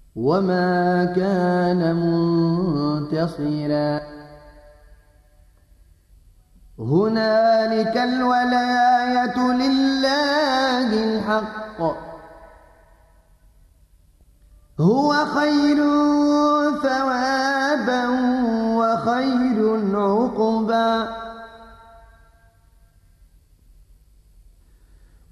وما كان منتصرا هنالك الولاية لله الحق هو خير ثوابا وخير عقبا